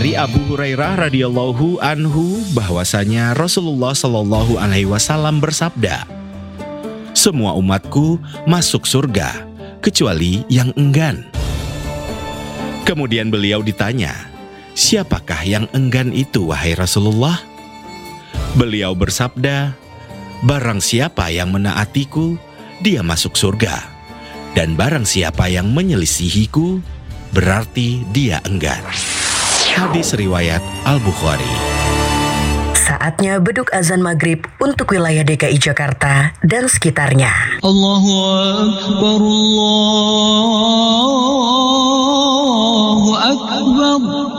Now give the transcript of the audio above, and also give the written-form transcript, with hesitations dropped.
Dari Abu Hurairah radhiyallahu anhu bahwasanya Rasulullah shallallahu alaihi wasallam bersabda, "Semua umatku masuk surga kecuali yang enggan." Kemudian beliau ditanya, "Siapakah yang enggan itu, wahai Rasulullah?" Beliau bersabda, "Barang siapa yang menaatiku, dia masuk surga. Dan barang siapa yang menyelisihiku, berarti dia enggan." Hadis riwayat Al-Bukhari. Saatnya beduk azan maghrib untuk wilayah DKI Jakarta dan sekitarnya. Allahu Akbar, Allahu Akbar.